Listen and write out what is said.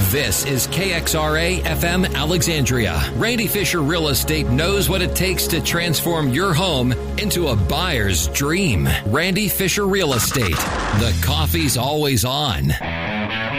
This is KXRA FM Alexandria. Randy Fisher Real Estate knows what it takes to transform your home into a buyer's dream. Randy Fisher Real Estate. The coffee's always on.